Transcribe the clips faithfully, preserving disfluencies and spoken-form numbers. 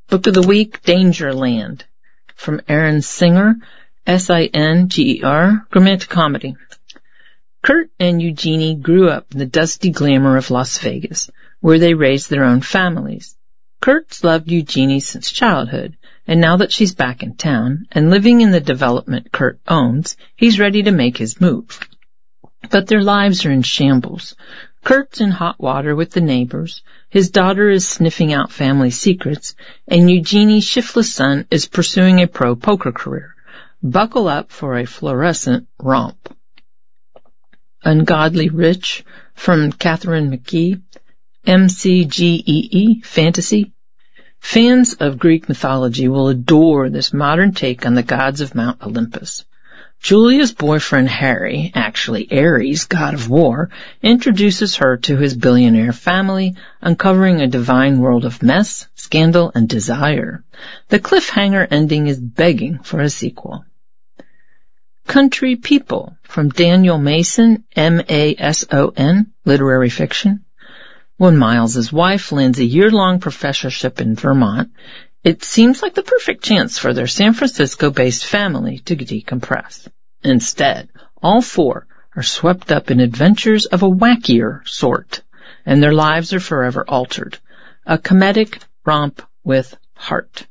Book of the Week, Dangerland, from Aaron Singer, S I N G E R, romantic comedy. Kurt and Eugenie grew up in the dusty glamour of Las Vegas, where they raised their own families. Kurt's loved Eugenie since childhood, and now that she's back in town and living in the development Kurt owns, he's ready to make his move. But their lives are in shambles. Kurt's in hot water with the neighbors, his daughter is sniffing out family secrets, and Eugenie's shiftless son is pursuing a pro poker career. Buckle up for a fluorescent romp. Ungodly Rich, from Catherine McKee, M C G E E, Fantasy. Fans of Greek mythology will adore this modern take on the gods of Mount Olympus. Julia's boyfriend Harry, actually Ares, god of war, introduces her to his billionaire family, uncovering a divine world of mess, scandal, and desire. The cliffhanger ending is begging for a sequel. Country People, from Daniel Mason, M A S O N, literary fiction. When Miles's wife lands a year-long professorship in Vermont, it seems like the perfect chance for their San Francisco-based family to decompress. Instead, all four are swept up in adventures of a wackier sort, and their lives are forever altered. A comedic romp with heart.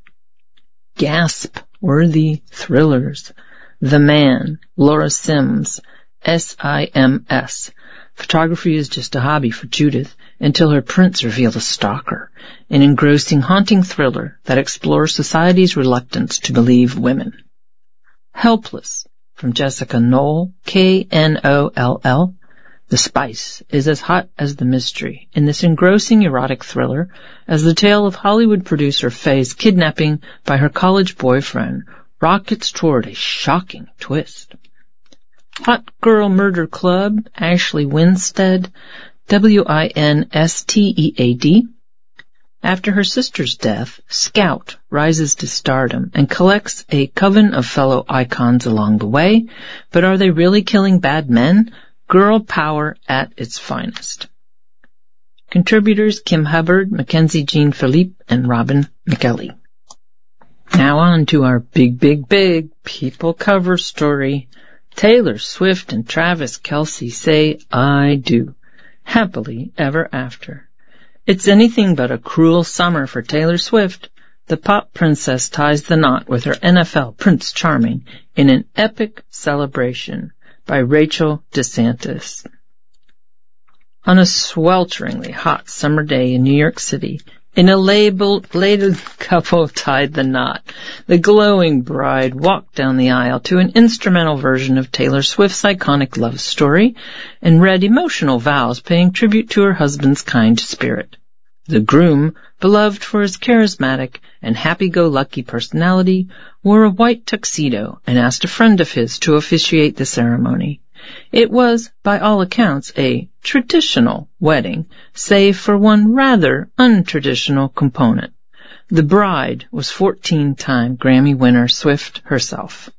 Gasp-worthy thrillers. The Man, Laura Sims, S I M S. Photography is just a hobby for Judith until her prints reveal the stalker, an engrossing, haunting thriller that explores society's reluctance to believe women. Helpless, from Jessica Knoll, K N O L L. The spice is as hot as the mystery in this engrossing erotic thriller as the tale of Hollywood producer Faye's kidnapping by her college boyfriend rockets toward a shocking twist. Hot Girl Murder Club, Ashley Winstead, W I N S T E A D. After her sister's death, Scout rises to stardom and collects a coven of fellow icons along the way, but are they really killing bad men? Girl power at its finest. Contributors Kim Hubbard, Mackenzie Jean Philippe, and Robin McKelly. Now on to our big, big, big people cover story. Taylor Swift and Travis Kelce say, I do. Happily ever after. It's anything but a cruel summer for Taylor Swift. The pop princess ties the knot with her N F L Prince Charming in an epic celebration by Rachel DeSantis. On a swelteringly hot summer day in New York City, an elated couple tied the knot. The glowing bride walked down the aisle to an instrumental version of Taylor Swift's iconic love story and read emotional vows paying tribute to her husband's kind spirit. The groom, beloved for his charismatic and happy-go-lucky personality, wore a white tuxedo and asked a friend of his to officiate the ceremony. It was, by all accounts, a traditional wedding, save for one rather untraditional component. The bride was fourteen-time Grammy winner Swift herself.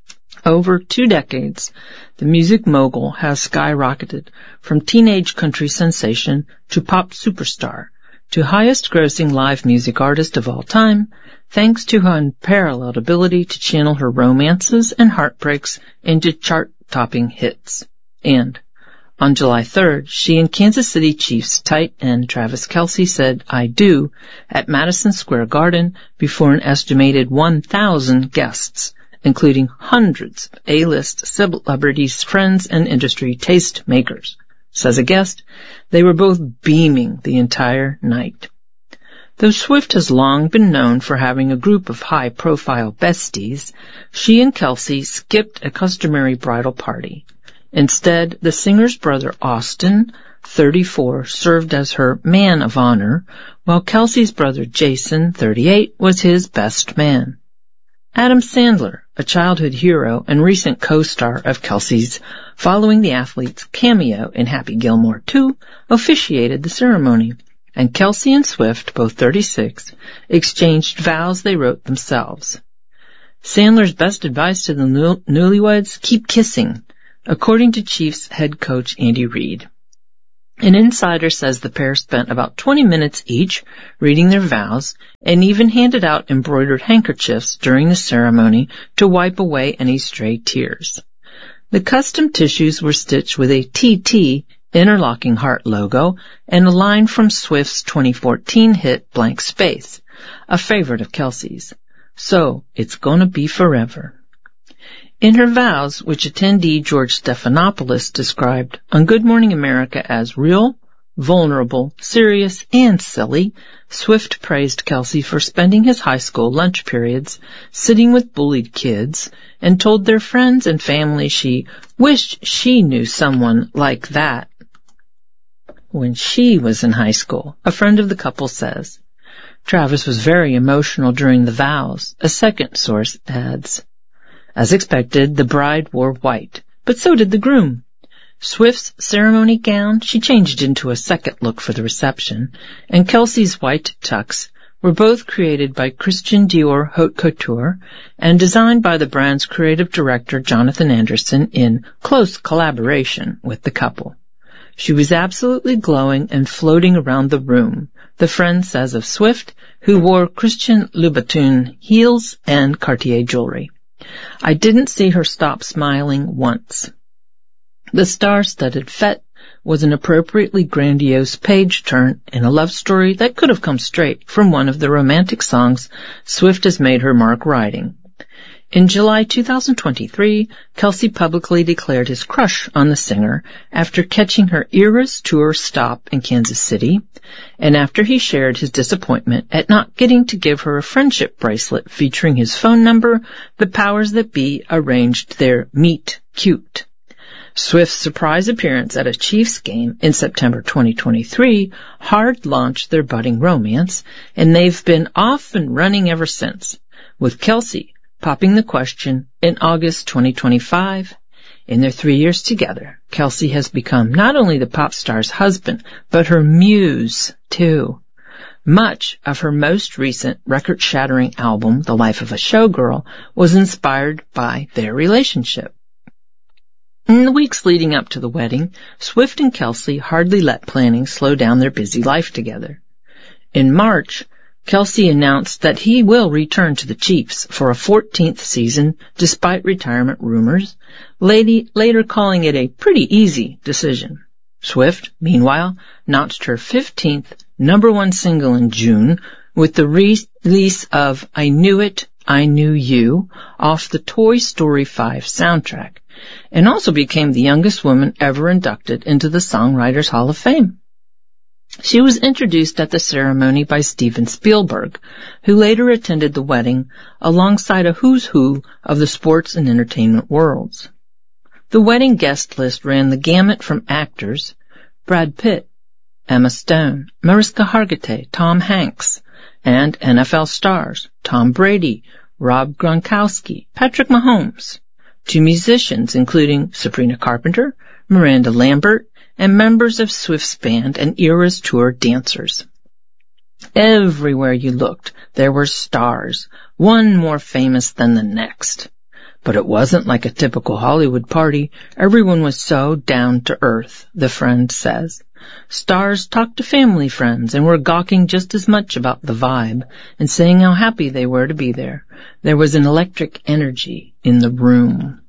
Over two decades, the music mogul has skyrocketed from teenage country sensation to pop superstar to highest-grossing live music artist of all time, thanks to her unparalleled ability to channel her romances and heartbreaks into chart-topping hits. And on July third, she and Kansas City Chiefs tight end Travis Kelce said, I do, at Madison Square Garden before an estimated one thousand guests, including hundreds of A-list celebrities, friends, and industry taste makers. Says a guest, they were both beaming the entire night. Though Swift has long been known for having a group of high-profile besties, she and Kelce skipped a customary bridal party. Instead, the singer's brother Austin, thirty-four, served as her man of honor, while Kelce's brother Jason, thirty-eight, was his best man. Adam Sandler, a childhood hero and recent co-star of Kelce's, following the athlete's cameo in Happy Gilmore two, officiated the ceremony, and Kelce and Swift, both thirty-six, exchanged vows they wrote themselves. Sandler's best advice to the new- newlyweds, keep kissing, according to Chiefs head coach Andy Reid. An insider says the pair spent about twenty minutes each reading their vows and even handed out embroidered handkerchiefs during the ceremony to wipe away any stray tears. The custom tissues were stitched with a T T interlocking heart logo and a line from Swift's twenty fourteen hit Blank Space, a favorite of Kelsey's. So, it's gonna be forever. In her vows, which attendee George Stephanopoulos described on Good Morning America as real, vulnerable, serious, and silly, Swift praised Kelsey for spending his high school lunch periods sitting with bullied kids and told their friends and family she wished she knew someone like that when she was in high school, a friend of the couple says. Travis was very emotional during the vows, a second source adds. As expected, the bride wore white, but so did the groom. Swift's ceremony gown she changed into a second look for the reception, and Kelsey's white tux were both created by Christian Dior Haute Couture and designed by the brand's creative director Jonathan Anderson in close collaboration with the couple. She was absolutely glowing and floating around the room, the friend says of Swift, who wore Christian Louboutin heels and Cartier jewelry. I didn't see her stop smiling once. The star-studded fete was an appropriately grandiose page-turn in a love story that could have come straight from one of the romantic songs Swift has made her mark writing. In July two thousand twenty-three, Kelsey publicly declared his crush on the singer after catching her Eras Tour stop in Kansas City, and after he shared his disappointment at not getting to give her a friendship bracelet featuring his phone number, the powers that be arranged their meet cute. Swift's surprise appearance at a Chiefs game in September twenty twenty-three hard-launched their budding romance, and they've been off and running ever since, with Kelsey popping the question in August twenty twenty-five. In their three years together, Kelsey has become not only the pop star's husband, but her muse, too. Much of her most recent record-shattering album, The Life of a Showgirl, was inspired by their relationship. In the weeks leading up to the wedding, Swift and Kelsey hardly let planning slow down their busy life together. In March, Kelsey announced that he will return to the Chiefs for a fourteenth season despite retirement rumors, lady, later calling it a pretty easy decision. Swift, meanwhile, notched her fifteenth number one single in June with the release of I Knew It, I Knew You off the Toy Story five soundtrack, and also became the youngest woman ever inducted into the Songwriters Hall of Fame. She was introduced at the ceremony by Steven Spielberg, who later attended the wedding alongside a who's who of the sports and entertainment worlds. The wedding guest list ran the gamut from actors, Brad Pitt, Emma Stone, Mariska Hargitay, Tom Hanks, and N F L stars, Tom Brady, Rob Gronkowski, Patrick Mahomes, to musicians including Sabrina Carpenter, Miranda Lambert, and members of Swift's band and Eras Tour dancers. Everywhere you looked, there were stars, one more famous than the next. But it wasn't like a typical Hollywood party. Everyone was so down to earth, the friend says. Stars talked to family friends and were gawking just as much about the vibe and saying how happy they were to be there. There was an electric energy in the room.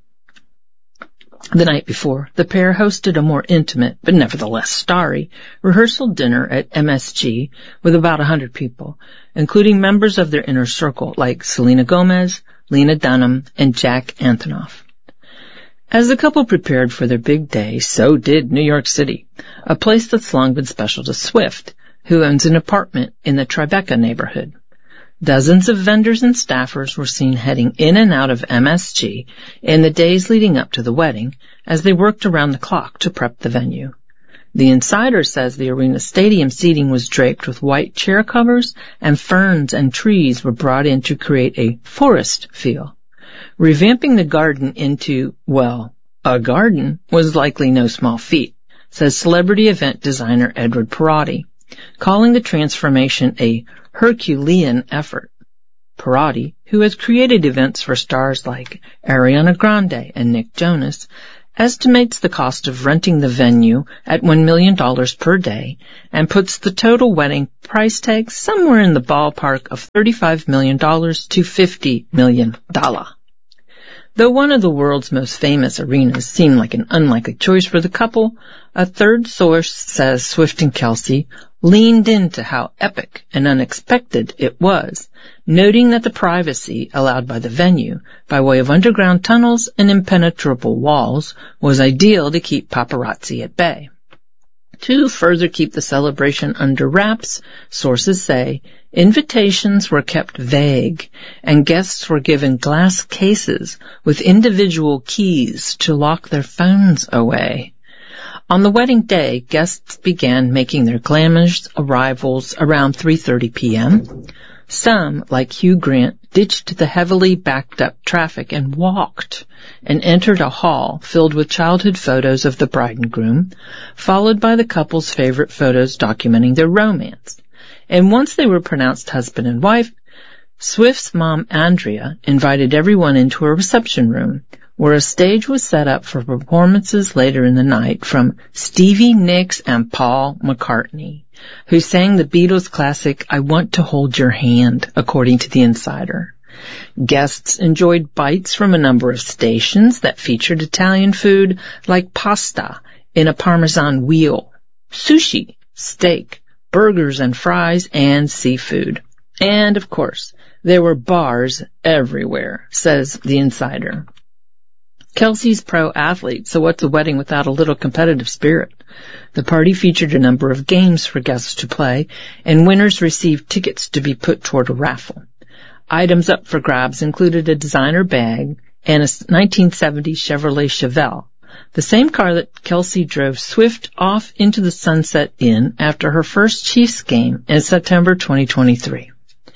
The night before, the pair hosted a more intimate, but nevertheless starry, rehearsal dinner at M S G with about a hundred people, including members of their inner circle like Selena Gomez, Lena Dunham, and Jack Antonoff. As the couple prepared for their big day, so did New York City, a place that's long been special to Swift, who owns an apartment in the Tribeca neighborhood. Dozens of vendors and staffers were seen heading in and out of M S G in the days leading up to the wedding as they worked around the clock to prep the venue. The insider says the arena stadium seating was draped with white chair covers and ferns and trees were brought in to create a forest feel. Revamping the garden into, well, a garden was likely no small feat, says celebrity event designer Edward Perotti, calling the transformation a Herculean effort. Perotti, who has created events for stars like Ariana Grande and Nick Jonas, estimates the cost of renting the venue at one million dollars per day and puts the total wedding price tag somewhere in the ballpark of thirty-five million dollars to fifty million dollars. Though one of the world's most famous arenas seemed like an unlikely choice for the couple, a third source says Swift and Kelsey leaned into how epic and unexpected it was, noting that the privacy allowed by the venue, by way of underground tunnels and impenetrable walls, was ideal to keep paparazzi at bay. To further keep the celebration under wraps, sources say, invitations were kept vague and guests were given glass cases with individual keys to lock their phones away. On the wedding day, guests began making their glamorous arrivals around three thirty p.m. Some, like Hugh Grant, ditched the heavily backed-up traffic and walked and entered a hall filled with childhood photos of the bride and groom, followed by the couple's favorite photos documenting their romance. And once they were pronounced husband and wife, Swift's mom, Andrea, invited everyone into a reception room, where a stage was set up for performances later in the night from Stevie Nicks and Paul McCartney, who sang the Beatles classic I Want to Hold Your Hand, according to The Insider. Guests enjoyed bites from a number of stations that featured Italian food like pasta in a Parmesan wheel, sushi, steak, burgers and fries, and seafood. And, of course, there were bars everywhere, says The Insider. Kelsey's pro athlete, so what's a wedding without a little competitive spirit? The party featured a number of games for guests to play, and winners received tickets to be put toward a raffle. Items up for grabs included a designer bag and a nineteen seventies Chevrolet Chevelle, the same car that Kelsey drove Swift off into the sunset in after her first Chiefs game in September twenty twenty-three.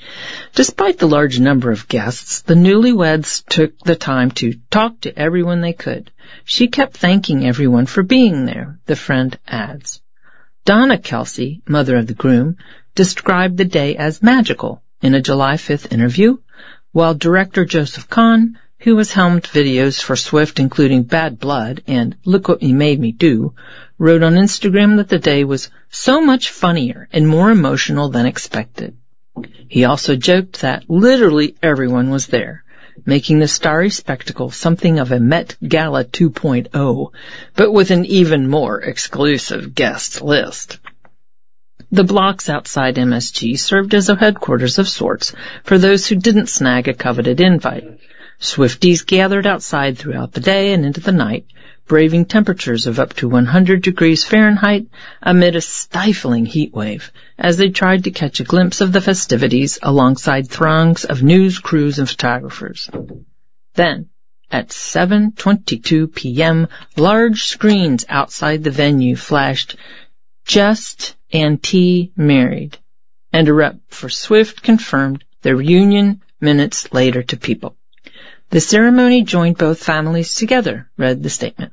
Despite the large number of guests, the newlyweds took the time to talk to everyone they could. She kept thanking everyone for being there, the friend adds. Donna Kelsey, mother of the groom, described the day as magical in a July fifth interview, while director Joseph Kahn, who has helmed videos for Swift including Bad Blood and Look What You Made Me Do, wrote on Instagram that the day was so much funnier and more emotional than expected. He also joked that literally everyone was there, making the starry spectacle something of a Met Gala two point oh, but with an even more exclusive guest list. The blocks outside M S G served as a headquarters of sorts for those who didn't snag a coveted invite. Swifties gathered outside throughout the day and into the night, braving temperatures of up to one hundred degrees Fahrenheit amid a stifling heat wave, as they tried to catch a glimpse of the festivities alongside throngs of news crews and photographers. Then, at seven twenty-two p.m., large screens outside the venue flashed, "Just and T married," and a rep for Swift confirmed their reunion minutes later to People. "The ceremony joined both families together," read the statement.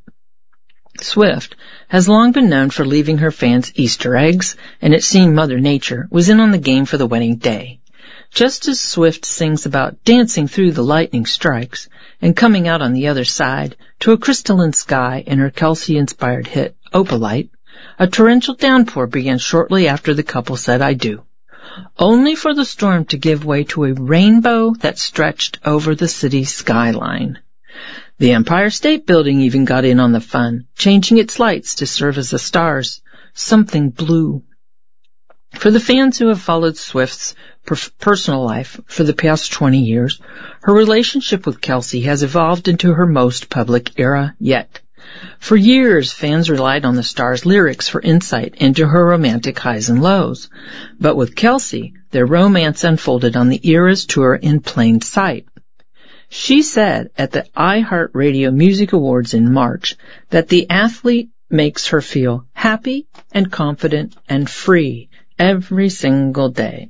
Swift has long been known for leaving her fans Easter eggs, and it seemed Mother Nature was in on the game for the wedding day. Just as Swift sings about dancing through the lightning strikes and coming out on the other side to a crystalline sky in her Kelsey-inspired hit, Opalite, a torrential downpour began shortly after the couple said I do, only for the storm to give way to a rainbow that stretched over the city's skyline. The Empire State Building even got in on the fun, changing its lights to serve as the stars, something blue. For the fans who have followed Swift's per- personal life for the past twenty years, her relationship with Kelsey has evolved into her most public era yet. For years, fans relied on the star's lyrics for insight into her romantic highs and lows. But with Kelsey, their romance unfolded on the era's tour in plain sight. She said at the iHeartRadio Music Awards in March that the athlete makes her feel happy and confident and free every single day.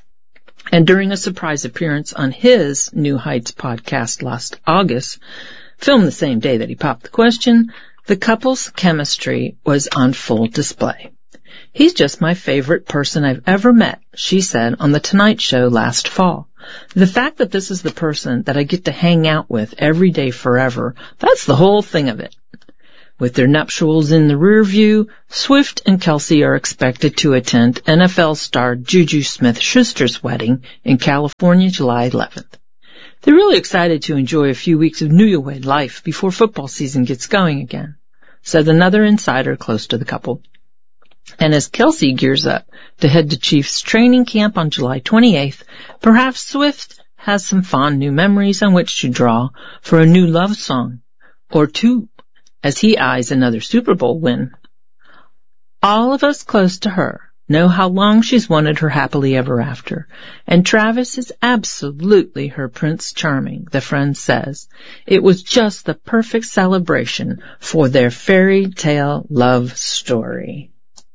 And during a surprise appearance on his New Heights podcast last August, filmed the same day that he popped the question, the couple's chemistry was on full display. "He's just my favorite person I've ever met," she said on The Tonight Show last fall. "The fact that this is the person that I get to hang out with every day forever, that's the whole thing of it." With their nuptials in the rear view, Swift and Kelsey are expected to attend N F L star Juju Smith-Schuster's wedding in California, July eleventh. They're really excited to enjoy a few weeks of newlywed life before football season gets going again, said another insider close to the couple. And as Kelsey gears up to head to Chiefs training camp on July twenty-eighth, perhaps Swift has some fond new memories on which to draw for a new love song or two as he eyes another Super Bowl win. All of us close to her know how long she's wanted her happily ever after, and Travis is absolutely her Prince Charming, the friend says. It was just the perfect celebration for their fairy tale love story.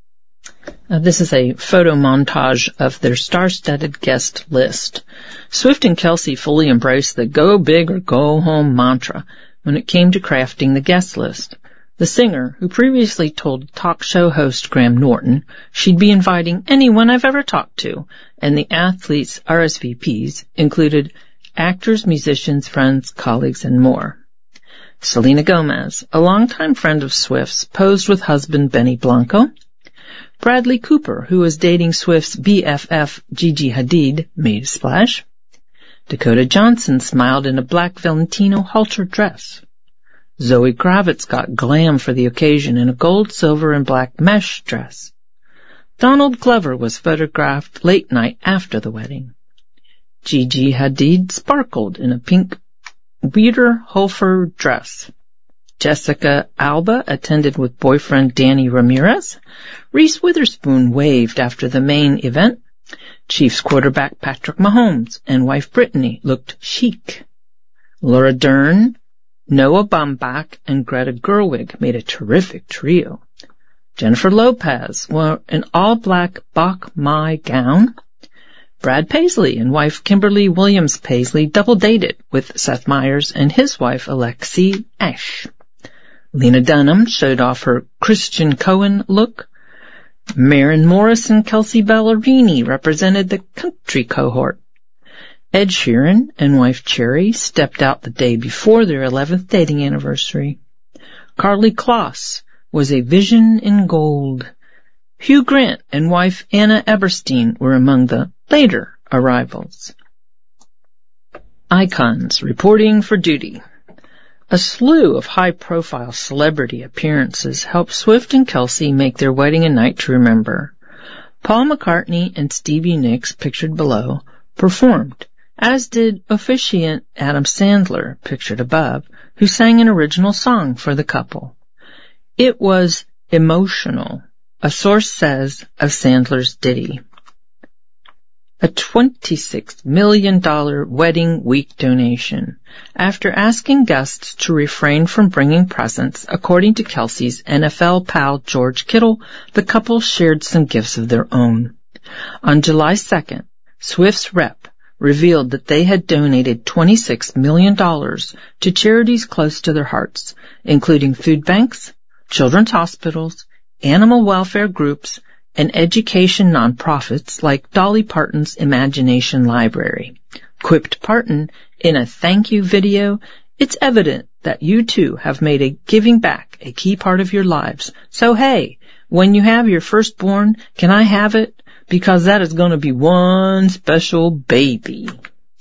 Now, this is a photo montage of their star-studded guest list. Swift and Kelsey fully embraced the go big or go home mantra when it came to crafting the guest list. The singer, who previously told talk show host Graham Norton she'd be inviting anyone I've ever talked to, and the athletes' R S V Ps included actors, musicians, friends, colleagues, and more. Selena Gomez, a longtime friend of Swift's, posed with husband Benny Blanco. Bradley Cooper, who was dating Swift's B F F Gigi Hadid, made a splash. Dakota Johnson smiled in a black Valentino halter dress. Zoe Kravitz got glam for the occasion in a gold, silver, and black mesh dress. Donald Glover was photographed late night after the wedding. Gigi Hadid sparkled in a pink Wiederhofer dress. Jessica Alba attended with boyfriend Danny Ramirez. Reese Witherspoon waved after the main event. Chiefs quarterback Patrick Mahomes and wife Brittany looked chic. Laura Dern, Noah Baumbach, and Greta Gerwig made a terrific trio. Jennifer Lopez wore an all-black Bach Mai gown. Brad Paisley and wife Kimberly Williams Paisley double-dated with Seth Meyers and his wife Alexi Ash. Lena Dunham showed off her Christian Cohen look. Maren Morris and Kelsey Ballerini represented the country cohort. Ed Sheeran and wife Cherry stepped out the day before their eleventh dating anniversary. Karlie Kloss was a vision in gold. Hugh Grant and wife Anna Eberstein were among the later arrivals. Icons reporting for duty. A slew of high-profile celebrity appearances helped Swift and Kelsey make their wedding a night to remember. Paul McCartney and Stevie Nicks, pictured below, performed, as did officiant Adam Sandler, pictured above, who sang an original song for the couple. It was emotional, a source says of Sandler's ditty. A twenty-six million dollars wedding week donation. After asking guests to refrain from bringing presents, according to Kelsey's N F L pal George Kittle, the couple shared some gifts of their own. On July second, Swift's rep revealed that they had donated twenty-six million dollars to charities close to their hearts, including food banks, children's hospitals, animal welfare groups, and education nonprofits like Dolly Parton's Imagination Library. Quipped Parton in a thank you video, "It's evident that you too have made a giving back a key part of your lives. So hey, when you have your firstborn, can I have it? Because that is going to be one special baby."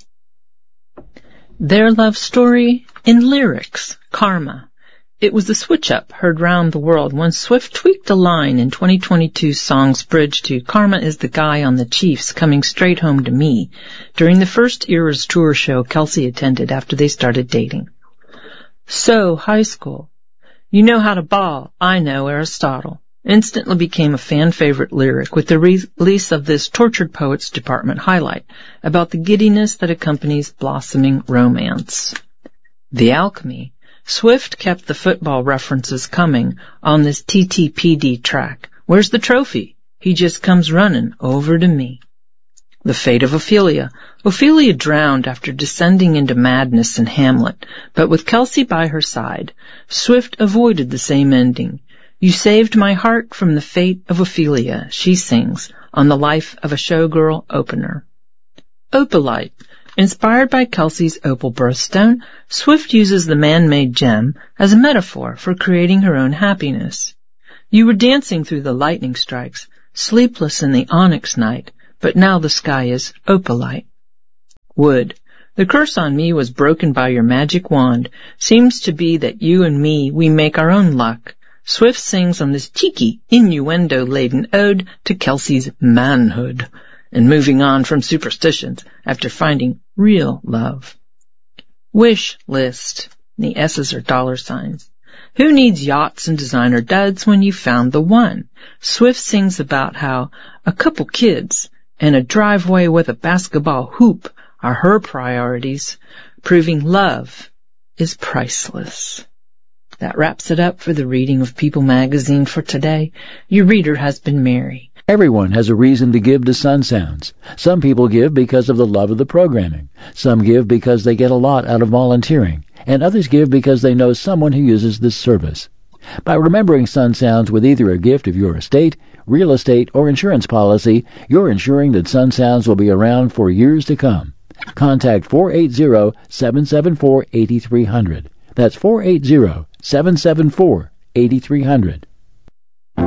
Their love story in lyrics, Karma. It was the switch-up heard round the world when Swift tweaked a line in twenty twenty-two's song's bridge to "Karma is the guy on the Chiefs coming straight home to me" during the first Eras tour show Kelsey attended after they started dating. So, high school. You know how to ball, I know Aristotle. Instantly became a fan-favorite lyric with the release of this Tortured Poets Department highlight about the giddiness that accompanies blossoming romance. The Alchemy. Swift kept the football references coming on this T T P D track. Where's the trophy? He just comes running over to me. The fate of Ophelia. Ophelia drowned after descending into madness in Hamlet, but with Kelsey by her side, Swift avoided the same ending. You saved my heart from the fate of Ophelia, she sings on the Life of a Showgirl opener. Opalite. Inspired by Kelsey's opal birthstone, Swift uses the man-made gem as a metaphor for creating her own happiness. You were dancing through the lightning strikes, sleepless in the onyx night, but now the sky is opalite. Wood. The curse on me was broken by your magic wand. Seems to be that you and me, we make our own luck. Swift sings on this cheeky, innuendo-laden ode to Kelsey's manhood, and moving on from superstitions after finding real love. Wish list. The S's are dollar signs. Who needs yachts and designer duds when you found the one? Swift sings about how a couple kids and a driveway with a basketball hoop are her priorities, proving love is priceless. That wraps it up for the reading of People magazine for today. Your reader has been Mary. Everyone has a reason to give to Sun Sounds. Some people give because of the love of the programming. Some give because they get a lot out of volunteering. And others give because they know someone who uses this service. By remembering Sun Sounds with either a gift of your estate, real estate, or insurance policy, you're ensuring that Sun Sounds will be around for years to come. Contact four eight zero, seven seven four, eight three zero zero. That's four eight zero, seven seven four, eight three zero zero.